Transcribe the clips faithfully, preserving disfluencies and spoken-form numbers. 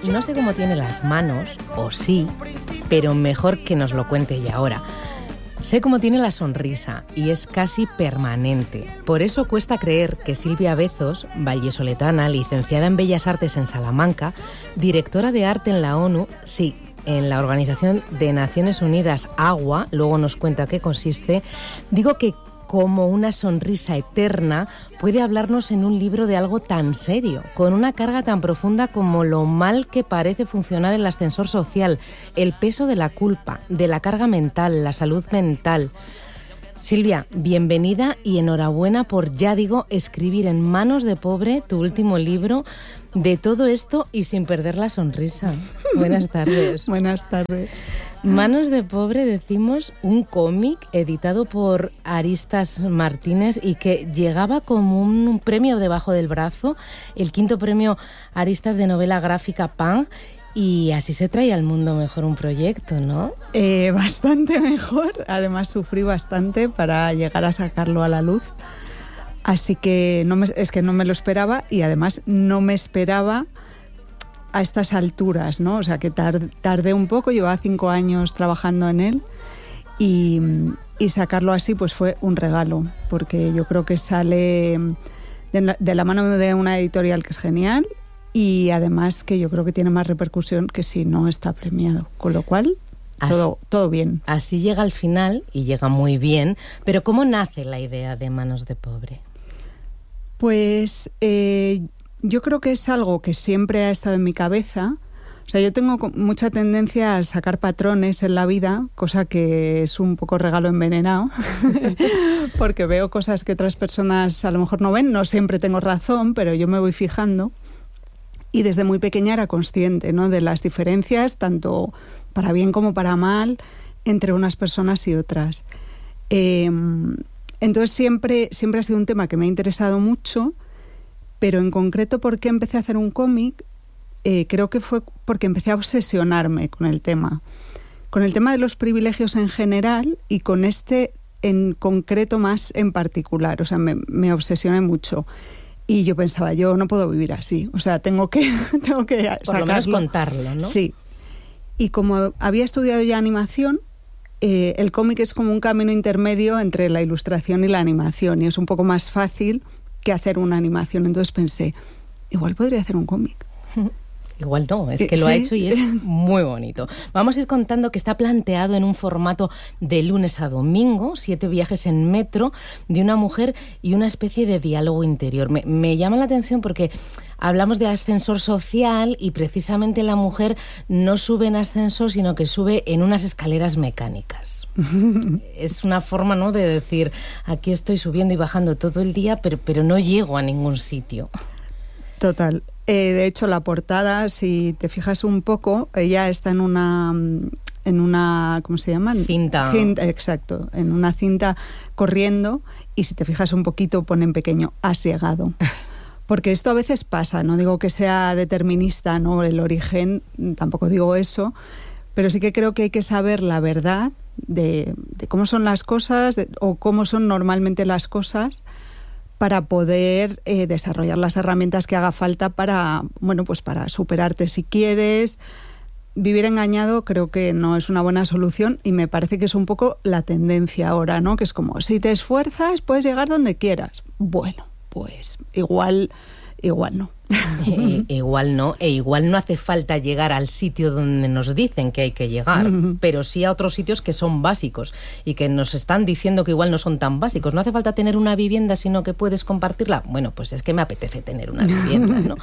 no sé cómo tiene las manos, o sí, pero mejor que nos lo cuente ella ahora. Sé cómo tiene la sonrisa y es casi permanente. Por eso cuesta creer que Silvia Bezos, vallesoletana, licenciada en Bellas Artes en Salamanca, directora de arte en la ONU, sí, en la Organización de Naciones Unidas Agua, luego nos cuenta qué consiste, digo que como una sonrisa eterna puede hablarnos en un libro de algo tan serio, con una carga tan profunda como lo mal que parece funcionar el ascensor social, el peso de la culpa, de la carga mental, la salud mental. Silvia, bienvenida y enhorabuena por, ya digo, escribir en Manos de Pobre, tu último libro, de todo esto y sin perder la sonrisa. Buenas tardes. Buenas tardes. Manos de Pobre, decimos, un cómic editado por Aristas Martínez y que llegaba como un, un premio debajo del brazo, el quinto premio Aristas de novela gráfica P A N, y así se trae al mundo mejor un proyecto, ¿no? Eh, bastante mejor, además sufrí bastante para llegar a sacarlo a la luz, así que no me, es que no me lo esperaba y además no me esperaba a estas alturas, ¿no? O sea, que tar, tardé un poco, llevaba cinco años trabajando en él y, y sacarlo así pues fue un regalo, porque yo creo que sale de la, de la mano de una editorial que es genial y además que yo creo que tiene más repercusión que si no está premiado, con lo cual todo, así, todo bien. Así llega al final y llega muy bien, pero ¿cómo nace la idea de Manos de Pobre? Pues eh, yo creo que es algo que siempre ha estado en mi cabeza. O sea, yo tengo mucha tendencia a sacar patrones en la vida, cosa que es un poco regalo envenenado, porque veo cosas que otras personas a lo mejor no ven. No siempre tengo razón, pero yo me voy fijando. Y desde muy pequeña era consciente, ¿no?, de las diferencias, tanto para bien como para mal, entre unas personas y otras. Eh, entonces siempre, siempre ha sido un tema que me ha interesado mucho. Pero en concreto, ¿por qué empecé a hacer un cómic? Eh, creo que fue porque empecé a obsesionarme con el tema. Con el tema de los privilegios en general y con este en concreto más en particular. O sea, me, me obsesioné mucho. Y yo pensaba, yo no puedo vivir así. O sea, tengo que, tengo que sacarlo. Por lo menos contarlo, ¿no? Sí. Y como había estudiado ya animación, eh, el cómic es como un camino intermedio entre la ilustración y la animación. Y es un poco más fácil que hacer una animación. Entonces pensé, igual podría hacer un cómic. Igual no, es que lo sí. ha hecho y es muy bonito. Vamos a ir contando que está planteado en un formato de lunes a domingo, siete viajes en metro de una mujer y una especie de diálogo interior. Me, me llama la atención porque hablamos de ascensor social y precisamente la mujer no sube en ascensor, sino que sube en unas escaleras mecánicas. Es una forma, ¿no?, de decir, aquí estoy subiendo y bajando todo el día, pero, pero no llego a ningún sitio. Total. Eh, de hecho, la portada, si te fijas un poco, ella está en una, en una, ¿cómo se llama? Cinta. Cinta, exacto, en una cinta corriendo, y si te fijas un poquito pone en pequeño, has llegado. Porque esto a veces pasa, no digo que sea determinista, no, el origen, tampoco digo eso, pero sí que creo que hay que saber la verdad de, de cómo son las cosas de, o cómo son normalmente las cosas, para poder eh, desarrollar las herramientas que haga falta para, bueno, pues para superarte si quieres. Vivir engañado creo que no es una buena solución y me parece que es un poco la tendencia ahora, ¿no? Que es como, si te esfuerzas puedes llegar donde quieras. Bueno, pues igual, igual no. Eh, igual no, e igual no hace falta llegar al sitio donde nos dicen que hay que llegar, uh-huh. pero sí a otros sitios que son básicos y que nos están diciendo que igual no son tan básicos. No hace falta tener una vivienda, sino que puedes compartirla. Bueno, pues es que me apetece tener una vivienda, ¿no?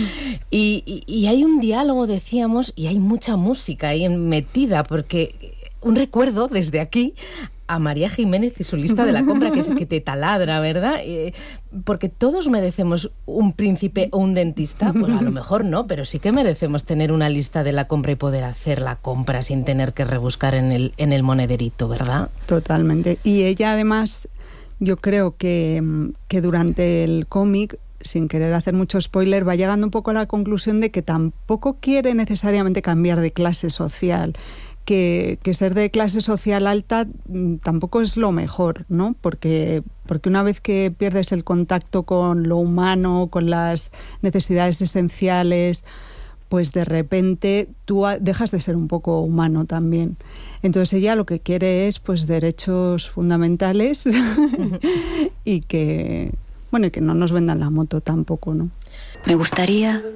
Y, y, y hay un diálogo, decíamos, y hay mucha música ahí metida, porque un recuerdo desde aquí a María Jiménez y su lista de la compra, que es que te taladra, ¿verdad? Eh, porque todos merecemos un príncipe o un dentista, pues a lo mejor no, pero sí que merecemos tener una lista de la compra y poder hacer la compra sin tener que rebuscar en el, en el monederito, ¿verdad? Totalmente. Y ella además, yo creo que, que durante el cómic, sin querer hacer mucho spoiler, va llegando un poco a la conclusión de que tampoco quiere necesariamente cambiar de clase social. Que, que ser de clase social alta m, tampoco es lo mejor, ¿no? Porque, porque una vez que pierdes el contacto con lo humano, con las necesidades esenciales, pues de repente tú dejas de ser un poco humano también. Entonces ella lo que quiere es pues derechos fundamentales y que, bueno, y que no nos vendan la moto tampoco, ¿no? Me gustaría